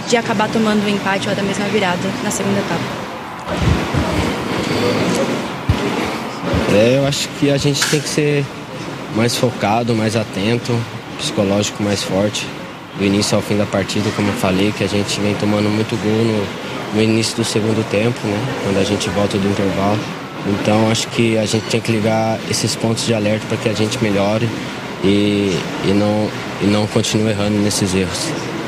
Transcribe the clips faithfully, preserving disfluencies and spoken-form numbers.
de acabar tomando um empate ou até mesmo a virada na segunda etapa. É, eu acho que a gente tem que ser mais focado, mais atento, psicológico mais forte, do início ao fim da partida, como eu falei, que a gente vem tomando muito gol no, no início do segundo tempo, né? Quando a gente volta do intervalo. Então acho que a gente tem que ligar esses pontos de alerta para que a gente melhore e, e, não, e não continue errando nesses erros.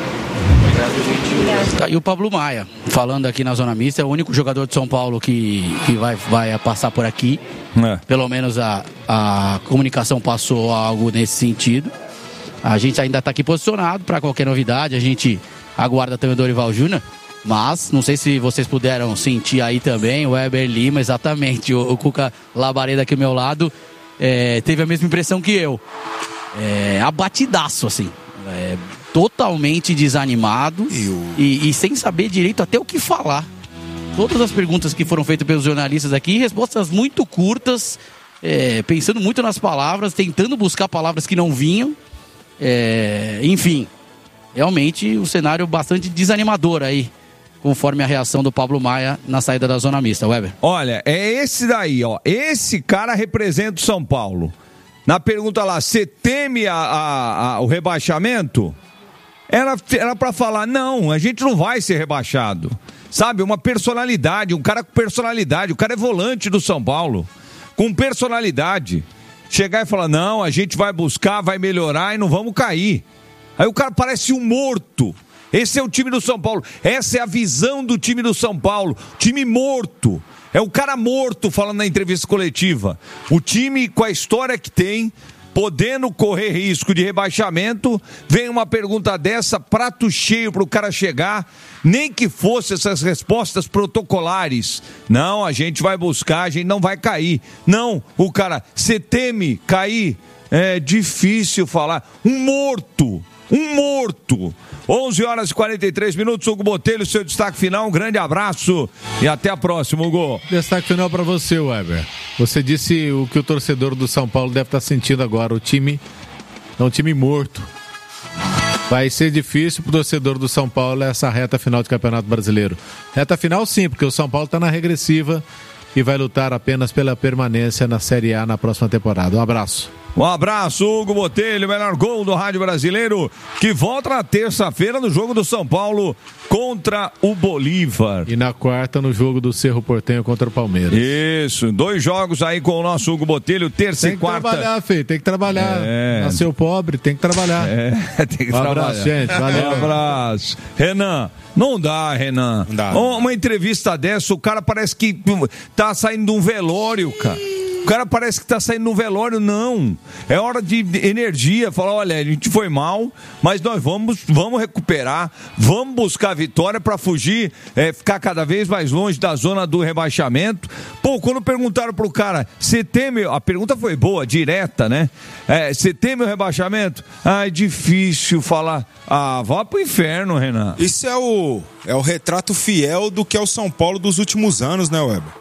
E o Pablo Maia, falando aqui na Zona Mista, é o único jogador de São Paulo que, que vai, vai passar por aqui. É. Pelo menos a, a comunicação passou algo nesse sentido. A gente ainda está aqui posicionado para qualquer novidade. A gente aguarda também o Dorival Júnior. Mas, não sei se vocês puderam sentir aí também, o Weber Lima, exatamente, o, o Cuca Labareda aqui ao meu lado, é, teve a mesma impressão que eu. É, abatidaço, assim. É, totalmente desanimado e, e sem saber direito até o que falar. Todas as perguntas que foram feitas pelos jornalistas aqui, respostas muito curtas, é, pensando muito nas palavras, tentando buscar palavras que não vinham. É, enfim, realmente um cenário bastante desanimador aí, conforme a reação do Pablo Maia na saída da Zona Mista. Weber? Olha, é esse daí, ó. Esse cara representa o São Paulo. Na pergunta lá, você teme a, a, a, o rebaixamento? Era, era pra falar, não, a gente não vai ser rebaixado. Sabe, uma personalidade, um cara com personalidade. O cara é volante do São Paulo, com personalidade. Chegar e falar, não, a gente vai buscar, vai melhorar e não vamos cair. Aí o cara parece um morto. Esse é o time do São Paulo. Essa é a visão do time do São Paulo. Time morto. É o cara morto falando na entrevista coletiva. O time com a história que tem, podendo correr risco de rebaixamento, vem uma pergunta dessa, prato cheio para o cara chegar, nem que fosse essas respostas protocolares. Não, a gente vai buscar, a gente não vai cair. Não, o cara, você teme cair? É difícil falar. Um morto, um morto. onze horas e quarenta e três minutos, Hugo Botelho, seu destaque final, um grande abraço e até a próxima, Hugo. Destaque final para você, Weber. Você disse o que o torcedor do São Paulo deve estar sentindo agora, o time é um time morto. Vai ser difícil para o torcedor do São Paulo essa reta final de Campeonato Brasileiro. Reta final sim, porque o São Paulo está na regressiva e vai lutar apenas pela permanência na Série A na próxima temporada. Um abraço. Um abraço, Hugo Botelho, melhor gol do Rádio Brasileiro, que volta na terça-feira no jogo do São Paulo contra o Bolívar. E na quarta no jogo do Cerro Porteño contra o Palmeiras. Isso, dois jogos aí com o nosso Hugo Botelho, terça e quarta. Tem que trabalhar, filho, tem que trabalhar. É. Nasceu pobre, tem que trabalhar. É, tem que um trabalhar. Abraço, gente, valeu. Um abraço. Renan, não dá, Renan. Não dá. Uma entrevista dessa, o cara parece que tá saindo de um velório, cara. O cara parece que tá saindo no velório, não. É hora de energia, falar, olha, a gente foi mal, mas nós vamos, vamos recuperar, vamos buscar a vitória para fugir, é, ficar cada vez mais longe da zona do rebaixamento. Pô, quando perguntaram pro cara, você teme, a pergunta foi boa, direta, né? Você é, teme o rebaixamento? Ah, é difícil falar. Ah, vá pro inferno, Renan. Isso é o, é o retrato fiel do que é o São Paulo dos últimos anos, né, Weber?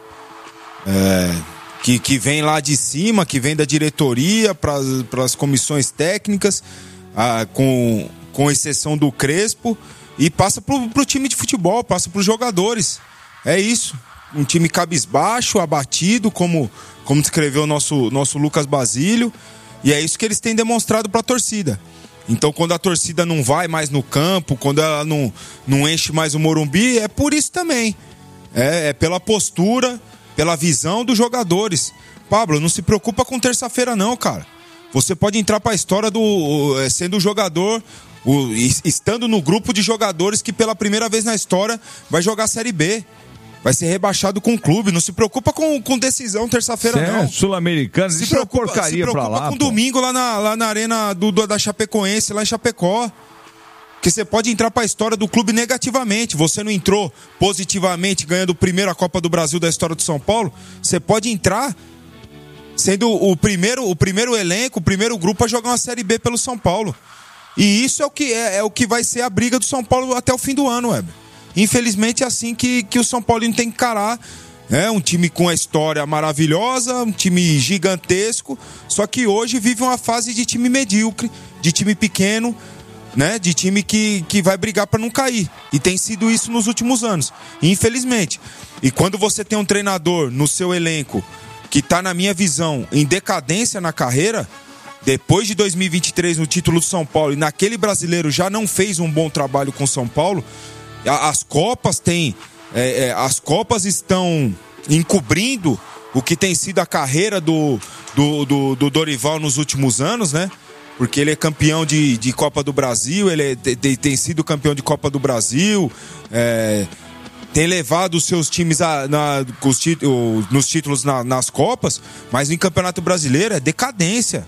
É... Que, que vem lá de cima, que vem da diretoria para as comissões técnicas, ah, com, com exceção do Crespo, e passa para o time de futebol, passa para os jogadores. É isso. Um time cabisbaixo, abatido, como, como descreveu o nosso, nosso Lucas Basílio, e é isso que eles têm demonstrado para a torcida. Então, quando a torcida não vai mais no campo, quando ela não, não enche mais o Morumbi, é por isso também. É, é pela postura, pela visão dos jogadores. Pablo, não se preocupa com terça-feira não, cara. Você pode entrar para a história do sendo jogador, o, estando no grupo de jogadores que pela primeira vez na história vai jogar a Série B. Vai ser rebaixado com o clube. Não se preocupa com, com decisão terça-feira, certo, não. Sul-Americano, se isso preocupa, é porcaria pra lá. Se preocupa com pô. domingo lá na, lá na arena do, do, da Chapecoense, lá em Chapecó. Que você pode entrar para a história do clube negativamente. Você não entrou positivamente ganhando o primeiro a Copa do Brasil da história do São Paulo. Você pode entrar sendo o primeiro, o primeiro elenco, o primeiro grupo a jogar uma Série B pelo São Paulo. E isso é o que, é, é o que vai ser a briga do São Paulo até o fim do ano, Weber. Infelizmente é assim que, que o São Paulino tem que encarar. É um time com a história maravilhosa, um time gigantesco, só que hoje vive uma fase de time medíocre, de time pequeno. né, de time que, que vai brigar para não cair. E tem sido isso nos últimos anos, infelizmente. E quando você tem um treinador no seu elenco que está, na minha visão, em decadência na carreira, depois de dois mil e vinte e três no título do São Paulo, e naquele brasileiro já não fez um bom trabalho com o São Paulo, as Copas têm, é, é, as Copas estão encobrindo o que tem sido a carreira do, do, do, do Dorival nos últimos anos, né? Porque ele é campeão de, de Copa do Brasil, ele é, tem, tem sido campeão de Copa do Brasil, é, tem levado os seus times a, na, os títulos, nos títulos na, nas Copas, mas no Campeonato Brasileiro é decadência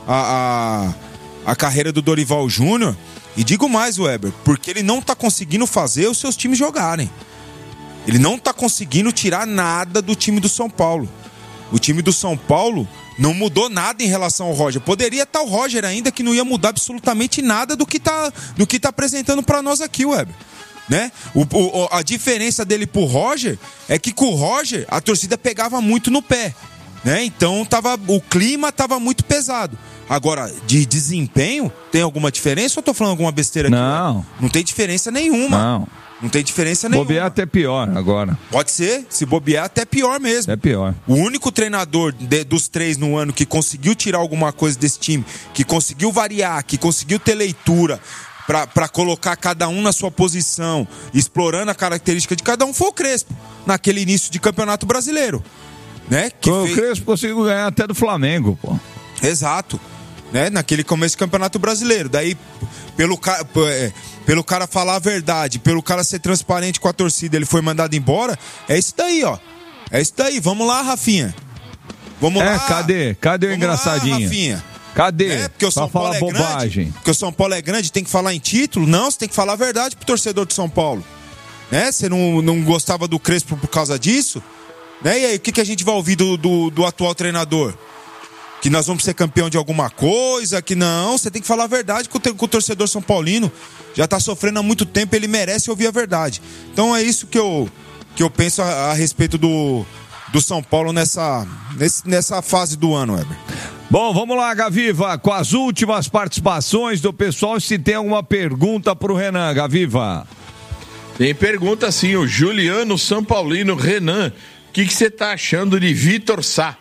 a, a, a carreira do Dorival Júnior. E digo mais, Weber, porque ele não está conseguindo fazer os seus times jogarem. Ele não está conseguindo tirar nada do time do São Paulo. O time do São Paulo não mudou nada em relação ao Roger. Poderia estar o Roger ainda, que não ia mudar absolutamente nada do que está do que tá apresentando para nós aqui, Weber. Né? O, o, a diferença dele pro Roger é que com o Roger a torcida pegava muito no pé, né? Então tava, o clima estava muito pesado. Agora, de desempenho, tem alguma diferença ou eu tô falando alguma besteira aqui? Não. Né? Não tem diferença nenhuma. Não. Não tem diferença nenhuma. Bobear até pior agora. Pode ser, se bobear até pior mesmo. É pior. O único treinador de, dos três no ano que conseguiu tirar alguma coisa desse time, que conseguiu variar, que conseguiu ter leitura para colocar cada um na sua posição, explorando a característica de cada um, foi o Crespo, naquele início de Campeonato Brasileiro. Né? Que o fez... Crespo conseguiu ganhar até do Flamengo, pô. Exato. Né? Naquele começo do Campeonato Brasileiro. Daí, pelo, ca... pelo cara falar a verdade, pelo cara ser transparente com a torcida, ele foi mandado embora. É isso daí, ó. É isso daí. Vamos lá, Rafinha. Vamos é, lá. Cadê? Cadê o Vamos engraçadinho? lá, Rafinha. Cadê? É, porque o São Paulo falar é bobagem. grande. Porque o São Paulo é grande, tem que falar em título. Não, você tem que falar a verdade pro torcedor de São Paulo. Né? Você não, não gostava do Crespo por causa disso? Né? E aí, o que, que a gente vai ouvir do, do, do atual treinador? Que nós vamos ser campeão de alguma coisa? Que não, você tem que falar a verdade com o, com o torcedor São Paulino. Já tá sofrendo há muito tempo, ele merece ouvir a verdade. Então é isso que eu, que eu penso a, a respeito do, do São Paulo nessa, nesse, nessa fase do ano, Weber. Bom, vamos lá, Gaviva, com as últimas participações do pessoal, se tem alguma pergunta pro Renan, Gaviva. Tem pergunta sim, o Juliano São Paulino. Renan, o que você tá achando de Vitor Sá?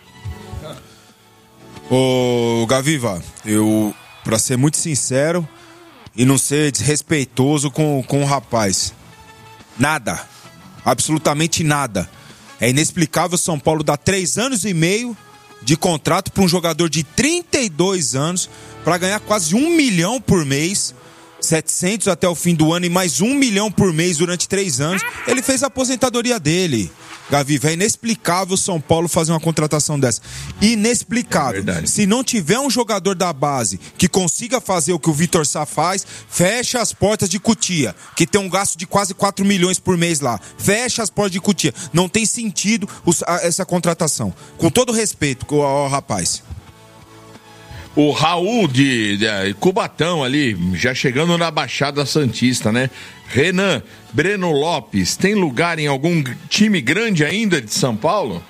Ô, Gaviva, eu, pra ser muito sincero e não ser desrespeitoso com, com o rapaz, nada, absolutamente nada. É inexplicável São Paulo dar três anos e meio de contrato para um jogador de trinta e dois anos para ganhar quase um milhão por mês, setecentos até o fim do ano e mais um milhão por mês durante três anos. Ele fez a aposentadoria dele. Gaviva, é inexplicável São Paulo fazer uma contratação dessa. Inexplicável. É Se não tiver um jogador da base que consiga fazer o que o Vitor Sá faz, fecha as portas de Cotia, que tem um gasto de quase quatro milhões por mês lá. Fecha as portas de Cotia. Não tem sentido essa contratação. Com todo respeito ao rapaz. O Raul de, de Cubatão ali, já chegando na Baixada Santista, né? Renan, Breno Lopes, tem lugar em algum time grande ainda de São Paulo?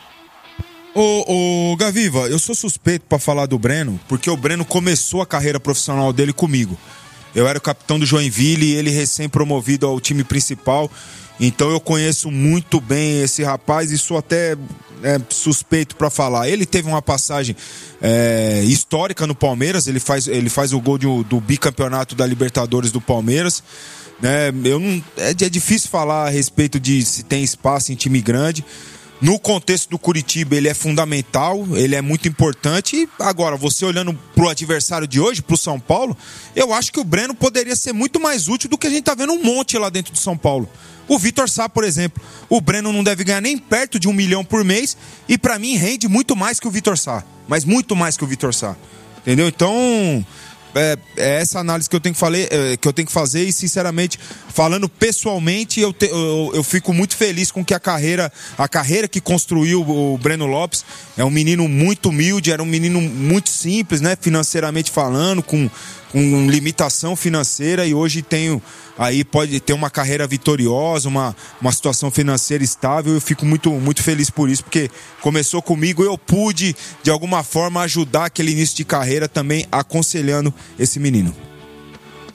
Ô, ô Gaviva, eu sou suspeito pra falar do Breno, porque o Breno começou a carreira profissional dele comigo. Eu era o capitão do Joinville e ele recém-promovido ao time principal. Então eu conheço muito bem esse rapaz e sou até é, suspeito para falar. Ele teve uma passagem é, histórica no Palmeiras, ele faz, ele faz o gol de, do bicampeonato da Libertadores do Palmeiras. Né? Eu não, é, é difícil falar a respeito de se tem espaço em time grande. No contexto do Curitiba, ele é fundamental, ele é muito importante. E agora, você olhando pro adversário de hoje, pro São Paulo, eu acho que o Breno poderia ser muito mais útil do que a gente tá vendo um monte lá dentro do São Paulo. O Vitor Sá, por exemplo, o Breno não deve ganhar nem perto de um milhão por mês e pra mim rende muito mais que o Vitor Sá, mas muito mais que o Vitor Sá, entendeu? Então é, é essa análise que eu tenho que, fazer, é, que eu tenho que fazer e sinceramente, falando pessoalmente, eu, te, eu, eu fico muito feliz com que a carreira, a carreira que construiu o Breno Lopes. É um menino muito humilde, era um menino muito simples, né, financeiramente falando, com com limitação financeira e hoje tenho aí pode ter uma carreira vitoriosa, uma, uma situação financeira estável. Eu fico muito, muito feliz por isso, porque começou comigo, eu pude de alguma forma ajudar aquele início de carreira também aconselhando esse menino.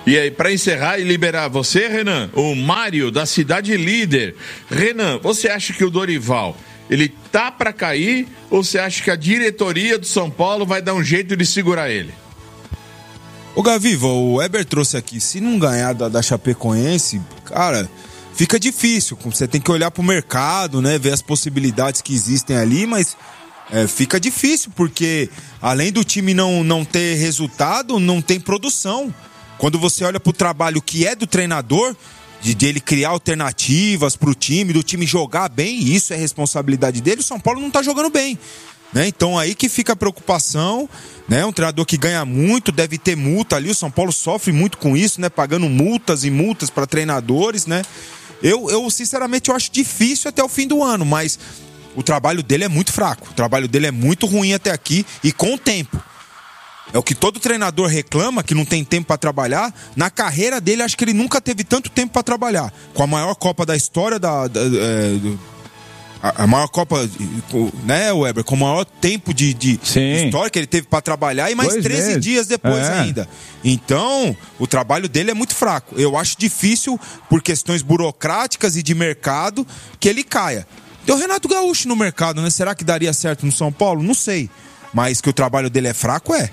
E aí, para encerrar e liberar você, Renan, o Mário da Cidade Líder. Renan, você acha que o Dorival, ele tá para cair ou você acha que a diretoria do São Paulo vai dar um jeito de segurar ele? Ô Gaviva, o Weber trouxe aqui, se não ganhar da, da Chapecoense, cara, fica difícil. Você tem que olhar pro mercado, né? Ver as possibilidades que existem ali, mas é, fica difícil, porque além do time não, não ter resultado, não tem produção. Quando você olha pro trabalho que é do treinador, de, de ele criar alternativas pro time, do time jogar bem, isso é responsabilidade dele, o São Paulo não tá jogando bem. Né? Então aí que fica a preocupação, né? Um treinador que ganha muito, deve ter multa ali, o São Paulo sofre muito com isso, né? Pagando multas e multas para treinadores, né? Eu, eu sinceramente eu acho difícil até o fim do ano, mas o trabalho dele é muito fraco, o trabalho dele é muito ruim até aqui e com o tempo. É o que todo treinador reclama, que não tem tempo para trabalhar. Na carreira dele, acho que ele nunca teve tanto tempo para trabalhar. Com a maior Copa da história da, da é, A, a maior Copa, né, Weber, com o maior tempo de, de história que ele teve para trabalhar e mais Dois treze meses. dias depois é. ainda. Então, o trabalho dele é muito fraco. Eu acho difícil, por questões burocráticas e de mercado, que ele caia. Tem o Renato Gaúcho no mercado, né? Será que daria certo no São Paulo? Não sei. Mas que o trabalho dele é fraco, é.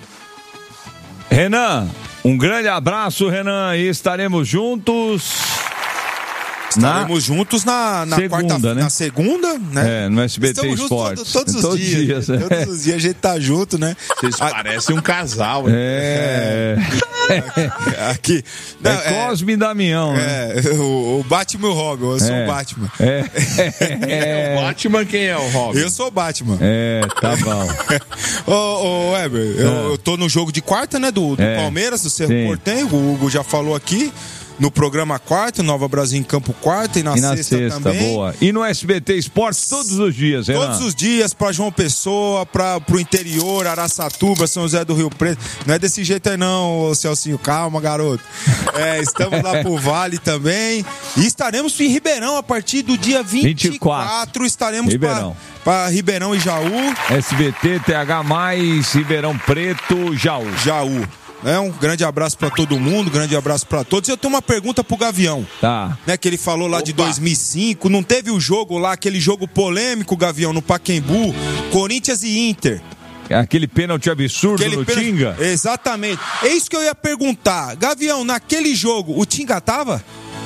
Renan, um grande abraço, Renan, e estaremos juntos... Estaremos na... juntos na, na segunda, quarta, né? na segunda, né? É, no S B T Estamos Esportes. Todos, todos, os dias, dias é. todos os dias a gente tá junto, né? Vocês a... parecem um casal. É. é. Aqui. Não, é Cosme é... e Damião, né? É, o, o Batman e o Robin, eu sou é. o Batman. É. é. O Batman, quem é o Robin? Eu sou o Batman. É, tá bom. Ô, ô, Weber, é. eu, eu tô no jogo de quarta, né? Do, do é. Palmeiras, do Cerro Porteño, o Hugo já falou aqui. No programa quarta, Nova Brasil em Campo quarta e na, e na sexta, sexta também. Boa. E no S B T Esportes todos os dias, Renan? Todos os dias, pra João Pessoa, pra, pro interior, Araçatuba, São José do Rio Preto. Não é desse jeito aí não, Celcinho, calma, garoto. É, estamos lá pro Vale também. E estaremos em Ribeirão a partir do dia vinte e quatro. vinte e quatro estaremos Ribeirão. Pra, pra Ribeirão e Jaú. S B T, T H mais, Ribeirão Preto, Jaú. Jaú. É, um grande abraço pra todo mundo, grande abraço pra todos. Eu tenho uma pergunta pro Gavião. Tá. Né, que ele falou lá Opa. de dois mil e cinco, não teve o jogo lá, aquele jogo polêmico, Gavião, no Pacaembu, Corinthians e Inter. Aquele pênalti absurdo aquele no pênalti... Tinga? Exatamente. É isso que eu ia perguntar. Gavião, naquele jogo, o Tinga tava?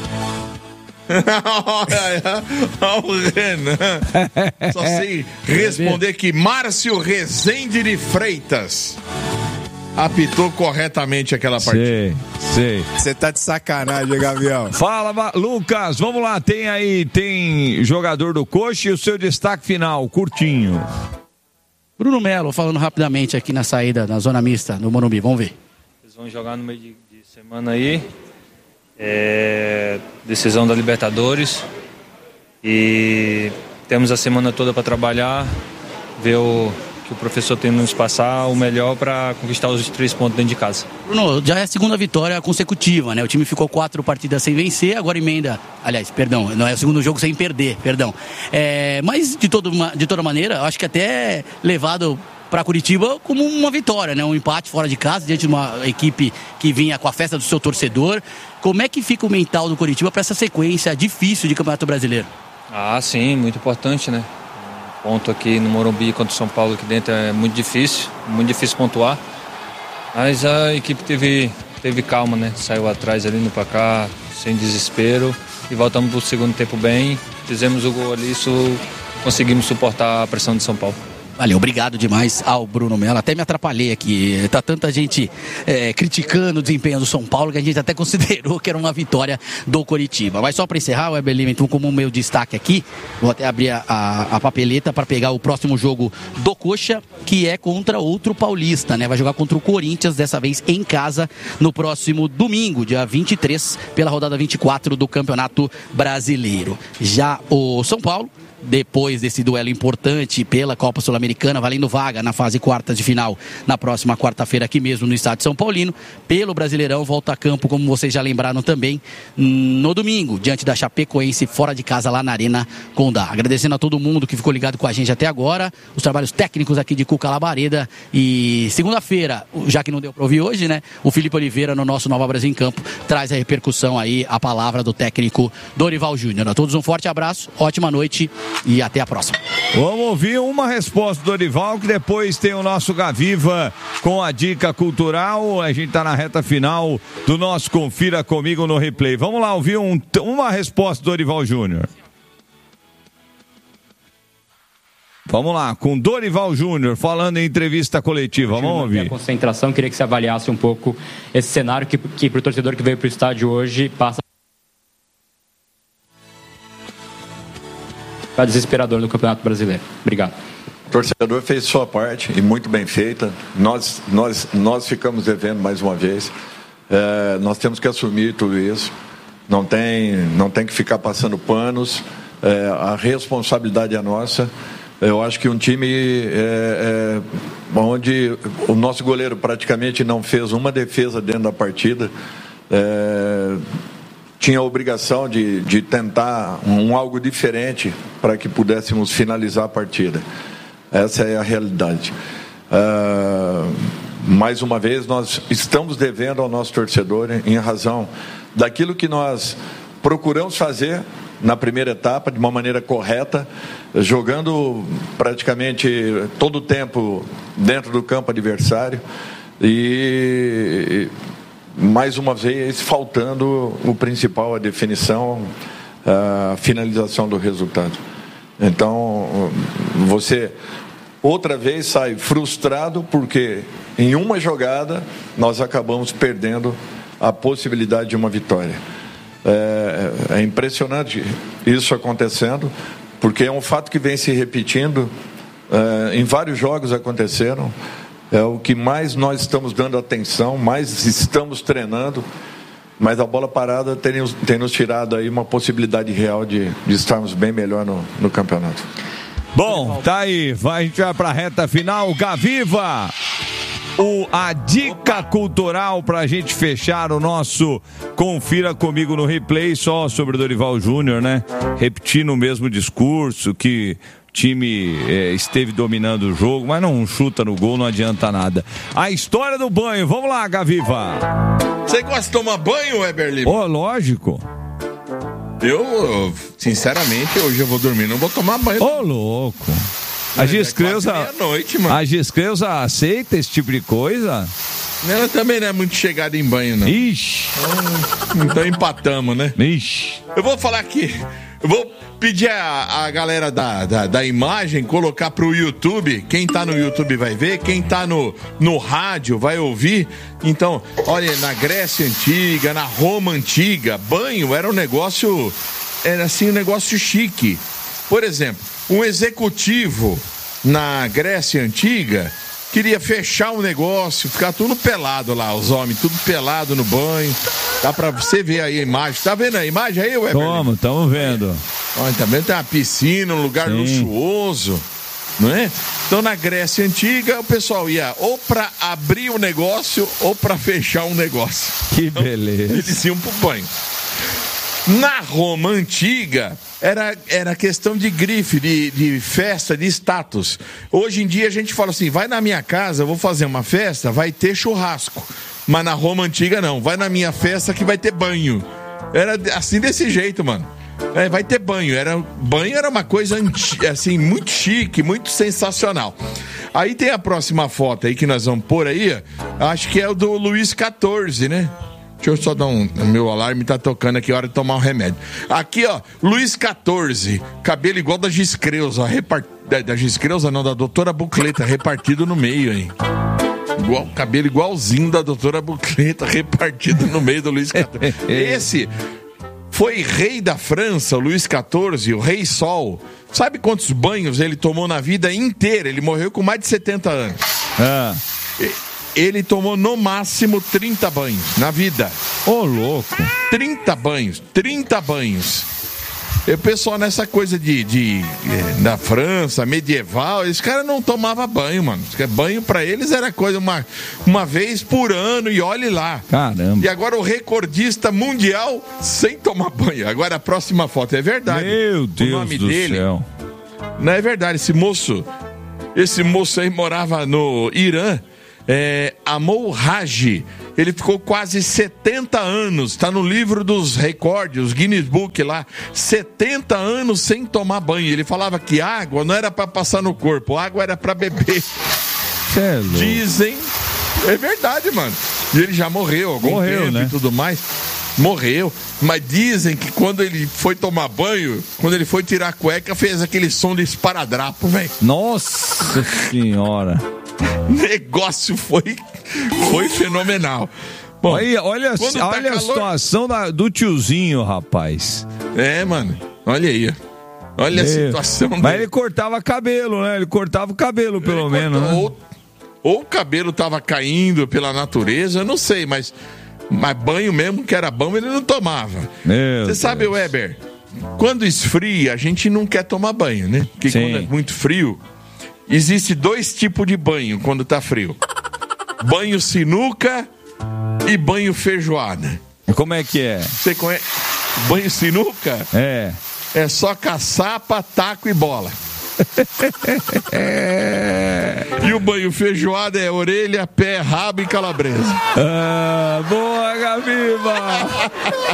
Olha o Renan. Só sei responder que Márcio Rezende de Freitas apitou corretamente aquela partida. Sei, sei. Você tá de sacanagem, Gavião. Fala, Lucas, vamos lá, tem aí, tem jogador do Coxa e o seu destaque final, curtinho. Bruno Melo, falando rapidamente aqui na saída, na zona mista, no Morumbi, vamos ver. Eles vão jogar no meio de, de semana aí, é, decisão da Libertadores, e temos a semana toda para trabalhar, ver o... que o professor tem nos passar o melhor para conquistar os três pontos dentro de casa. Bruno, já é a segunda vitória consecutiva, né? O time ficou quatro partidas sem vencer, agora emenda, aliás, perdão, não é o segundo jogo sem perder, perdão. É, mas de, todo, de toda maneira, acho que até levado para Curitiba como uma vitória, né? Um empate fora de casa, diante de uma equipe que vinha com a festa do seu torcedor. Como é que fica o mental do Curitiba para essa sequência difícil de Campeonato Brasileiro? Ah, sim, muito importante, né? Ponto aqui no Morumbi contra o São Paulo aqui dentro é muito difícil, muito difícil pontuar. Mas a equipe teve, teve calma, né? Saiu atrás ali no placar, sem desespero. E voltamos para o segundo tempo bem. Fizemos o gol ali, isso conseguimos suportar a pressão de São Paulo. Valeu, obrigado demais ao Bruno Melo. Até me atrapalhei aqui. Tá tanta gente é, criticando o desempenho do São Paulo que a gente até considerou que era uma vitória do Coritiba. Mas só para encerrar, o Weber Lima, então, como o meu destaque aqui, vou até abrir a, a, a papeleta para pegar o próximo jogo do Coxa, que é contra outro paulista, né? Vai jogar contra o Corinthians, dessa vez em casa, no próximo domingo, dia vinte e três, pela rodada vinte e quatro do Campeonato Brasileiro. Já o São Paulo, depois desse duelo importante pela Copa Sul-Americana, Sul-Americana, valendo vaga na fase quartas de final na próxima quarta-feira aqui mesmo no estádio São Paulino. Pelo Brasileirão, volta a campo, como vocês já lembraram também, no domingo, diante da Chapecoense, fora de casa lá na Arena Condá. Agradecendo a todo mundo que ficou ligado com a gente até agora, os trabalhos técnicos aqui de Cuca Labareda. E segunda-feira, já que não deu para ouvir hoje, né, o Felipe Oliveira no nosso Nova Brasil em Campo traz a repercussão aí, a palavra do técnico Dorival Júnior. A todos um forte abraço, ótima noite e até a próxima. Vamos ouvir uma resposta do Dorival, que depois tem o nosso Gaviva com a dica cultural. A gente está na reta final do nosso Confira Comigo no Replay. Vamos lá ouvir um, uma resposta do Dorival Júnior. Vamos lá, com Dorival Júnior falando em entrevista coletiva. Vamos ouvir. A concentração, queria que você avaliasse um pouco esse cenário que, que para o torcedor que veio para o estádio hoje passa a desesperador no Campeonato Brasileiro. Obrigado. O torcedor fez sua parte e muito bem feita. Nós, nós, nós ficamos devendo mais uma vez. É, nós temos que assumir tudo isso. Não tem, não tem que ficar passando panos. É, a responsabilidade é nossa. Eu acho que um time é, é, onde o nosso goleiro praticamente não fez uma defesa dentro da partida, é, tinha a obrigação de, de tentar um algo diferente para que pudéssemos finalizar a partida. Essa é a realidade. É, mais uma vez, nós estamos devendo ao nosso torcedor em razão daquilo que nós procuramos fazer na primeira etapa, de uma maneira correta, jogando praticamente todo o tempo dentro do campo adversário e, mais uma vez, faltando o principal, a definição, a finalização do resultado. Então, você outra vez sai frustrado porque em uma jogada nós acabamos perdendo a possibilidade de uma vitória. É, é impressionante isso acontecendo, porque é um fato que vem se repetindo, é, em vários jogos aconteceram, é o que mais nós estamos dando atenção, mais estamos treinando, mas a bola parada tem nos, tem nos tirado aí uma possibilidade real de, de estarmos bem melhor no, no campeonato. Bom, tá aí, vai, a gente vai pra reta final. Gaviva, o, a dica cultural pra gente fechar o nosso Confira Comigo no Replay, só sobre o Dorival Júnior, né? Repetindo o mesmo discurso, que o time é, esteve dominando o jogo, mas não chuta no gol, não adianta nada. A história do banho, vamos lá, Gaviva. Você gosta de tomar banho, Weber Lima? Oh, lógico. Eu, sinceramente, hoje eu vou dormir, não vou tomar banho. Ô, oh, louco. A Giscleusa, a Giscleusa aceita esse tipo de coisa? Ela também não é muito chegada em banho, não. Ixi. Então, então empatamos, né? Ixi. Eu vou falar aqui, eu vou pedir a, a galera da, da, da imagem colocar pro YouTube. Quem tá no YouTube vai ver, quem tá no, no rádio vai ouvir. Então, olha, na Grécia Antiga, na Roma Antiga, banho era um negócio, era assim um negócio chique. Por exemplo, um executivo na Grécia Antiga queria fechar um negócio, ficar tudo pelado lá, os homens, tudo pelado no banho. Dá pra você ver aí a imagem. Tá vendo a imagem aí, Weber? Tamo, tamo vendo. Olha, também tem uma piscina, um lugar Sim. luxuoso, não é? Então, na Grécia Antiga, o pessoal ia ou pra abrir o um negócio ou pra fechar um negócio. Que beleza. Então, eles iam pro banho. Na Roma Antiga, era, era questão de grife, de, de festa, de status. Hoje em dia a gente fala assim, vai na minha casa, eu vou fazer uma festa, vai ter churrasco. Mas na Roma Antiga não, vai na minha festa que vai ter banho. Era assim desse jeito, mano. É, vai ter banho. Era, banho era uma coisa assim, muito chique, muito sensacional. Aí tem a próxima foto aí que nós vamos pôr aí, acho que é o do Luís quatorze, né? Deixa eu só dar um... Meu alarme tá tocando aqui, hora de tomar um remédio. Aqui, ó, Luís quatorze, cabelo igual da Giscleusa, repart... da Giscleusa não, da doutora Bucleta, repartido no meio, hein? Igual, cabelo igualzinho da doutora Bucleta, repartido no meio do Luís quatorze. Esse foi rei da França, o Luís quatorze, o Rei Sol. Sabe quantos banhos ele tomou na vida inteira? Ele morreu com mais de setenta anos. Ah. E... Ele tomou no máximo trinta banhos na vida. Ô, louco. trinta banhos, trinta banhos. o pessoal nessa coisa de, de, de da França, medieval, esses caras não tomavam banho, mano. Banho pra eles era coisa uma, uma vez por ano e olhe lá. Caramba. E agora o recordista mundial sem tomar banho. Agora a próxima foto, é verdade. Meu Deus o nome do dele, céu. Não é verdade, esse moço, esse moço aí morava no Irã, é, Amol Haji. Ele ficou quase setenta anos, tá no livro dos recordes, os Guinness Book lá, setenta anos sem tomar banho. Ele falava que água não era para passar no corpo, água era para beber. Celo. Dizem, é verdade, mano. E ele já morreu há algum morreu, tempo, né? E tudo mais. Morreu, mas dizem que quando ele foi tomar banho, quando ele foi tirar a cueca, fez aquele som de esparadrapo, velho. Nossa senhora. Negócio foi, foi fenomenal. Bom, olha olha, tá olha a calor... situação da, do tiozinho, rapaz. É, mano, olha aí. Olha Meu. a situação Mas dele. ele cortava cabelo, né? Ele cortava o cabelo, pelo ele menos, cortou, né? Ou, ou o cabelo tava caindo pela natureza, eu não sei, mas... Mas banho mesmo, que era bom, ele não tomava. Você sabe, Weber, quando esfria, a gente não quer tomar banho, né? Porque Sim. quando é muito frio, existe dois tipos de banho quando tá frio. Banho sinuca e banho feijoada. Como é que é? Você conhece? Banho sinuca? É. É só caçapa, taco e bola. É. E o banho feijoada é orelha, pé, rabo e calabresa. Ah, boa, Gaviva!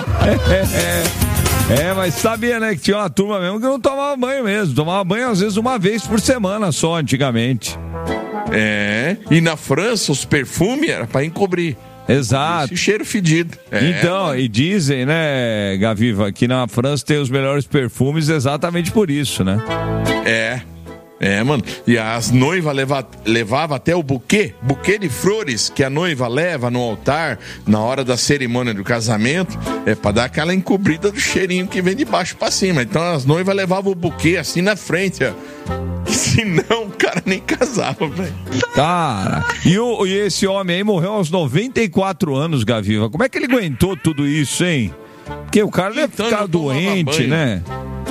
é, é, mas sabia, né, que tinha uma turma mesmo que não tomava banho mesmo. Tomava banho às vezes uma vez por semana só, antigamente. É, e na França os perfumes eram pra encobrir. Exato. Esse cheiro fedido. É, então, mano. E dizem, né, Gaviva, que na França tem os melhores perfumes exatamente por isso, né? É, é, mano. E as noivas leva, levavam até o buquê, buquê de flores que a noiva leva no altar na hora da cerimônia do casamento, é pra dar aquela encobrida do cheirinho que vem de baixo pra cima. Então as noivas levavam o buquê assim na frente, ó. Senão o cara nem casava, velho. Cara, e, o, e esse homem aí morreu aos noventa e quatro anos, Gaviva. Como é que ele aguentou tudo isso, hein? Porque o cara deve ficar doente, né?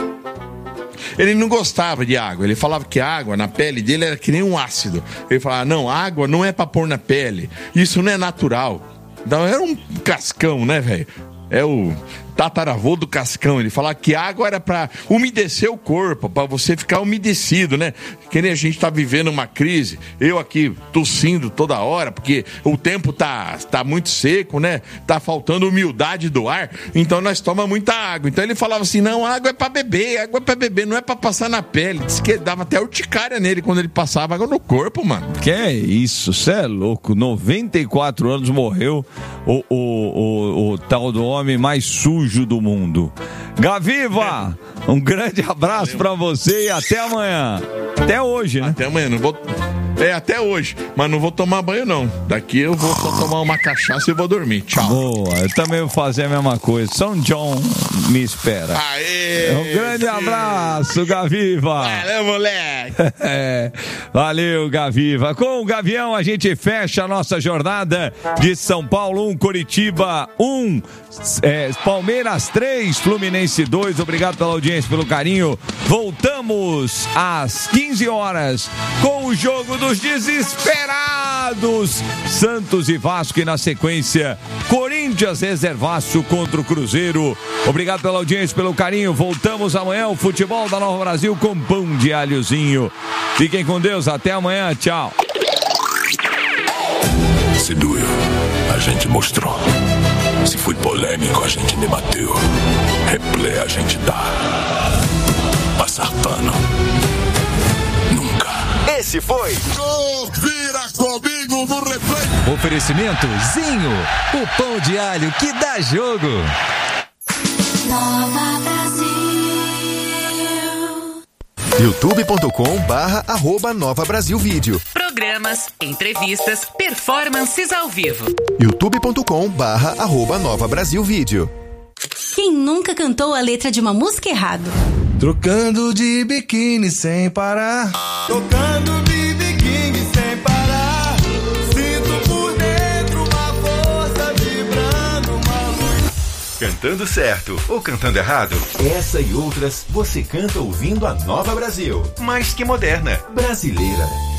Ele não gostava de água. Ele falava que a água na pele dele era que nem um ácido. Ele falava, não, água não é pra pôr na pele. Isso não é natural. Então era um cascão, né, velho? É o tataravô do Cascão. Ele falava que água era pra umedecer o corpo, pra você ficar umedecido, né? Que nem a gente tá vivendo uma crise. Eu aqui tossindo toda hora, porque o tempo tá, tá muito seco, né? Tá faltando umidade do ar. Então nós tomamos muita água. Então ele falava assim, não, água é pra beber, água é pra beber, não é pra passar na pele. Diz que dava até urticária nele quando ele passava água no corpo, mano. Que é isso? Cê é louco. noventa e quatro anos morreu o, o, o, o tal do homem mais sujo do mundo. Gaviva, um grande abraço pra você e até amanhã. Até hoje, né? Até amanhã, não vou... É, até hoje, mas não vou tomar banho não. Daqui eu vou só tomar uma cachaça e vou dormir. Tchau. Boa, eu também vou fazer a mesma coisa. São John me espera. Aê! Um grande sim. abraço, Gaviva. Valeu, moleque. É, valeu, Gaviva. Com o Gavião a gente fecha a nossa jornada de São Paulo um, Coritiba um, é, Palmeiras três, Fluminense dois. Obrigado pela audiência, pelo carinho. Voltamos às quinze horas com o jogo do dos desesperados, Santos e Vasco, e na sequência Corinthians reservaço contra o Cruzeiro. Obrigado pela audiência, pelo carinho. Voltamos amanhã, o futebol da Nova Brasil com pão de alhozinho. Fiquem com Deus, até amanhã, tchau. Se doeu, a gente mostrou. Se foi polêmico, a gente debateu. Replay a gente dá. Passar pano, nunca. Esse foi Vira Comigo no Replay. Oferecimento Zinho, o pão de alho que dá jogo. Nova Brasil. youtube ponto com barra arroba Nova Brasil Vídeo. Programas, entrevistas, performances ao vivo. youtube ponto com barra arroba Nova Brasil Vídeo. Quem nunca cantou a letra de uma música errado? Trocando de biquíni sem parar. Trocando de biquíni sem parar. Sinto por dentro uma força vibrando, uma luz. Cantando certo ou cantando errado? Essa e outras você canta ouvindo a Nova Brasil. Mais que moderna, brasileira.